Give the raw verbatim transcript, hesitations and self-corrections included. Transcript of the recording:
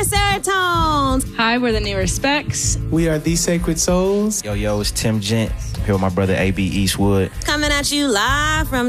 Seratones. Hi, we're the New Respects. We are The Sacred Souls. Yo, yo, it's Tim Gent. Here with my brother A B Eastwood. Coming at you live from